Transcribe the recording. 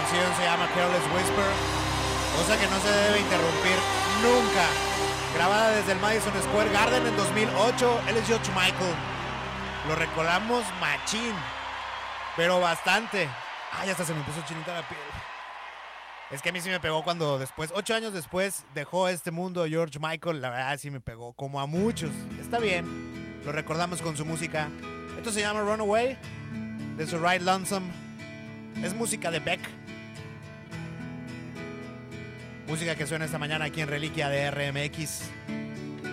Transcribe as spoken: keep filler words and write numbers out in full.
canción se llama Careless Whisper, cosa que no se debe interrumpir nunca. Grabada desde el Madison Square Garden en dos mil ocho, él es George Michael. Lo recordamos machín, pero bastante. Ay, hasta se me puso chinita la piel. Es que a mí sí me pegó cuando después, ocho años después, dejó este mundo George Michael. La verdad sí me pegó, como a muchos. Está bien, lo recordamos con su música. Esto se llama Runaway, de su Ride Lonesome. Es música de Beck. Música que suena esta mañana aquí en Reliquia de R M X.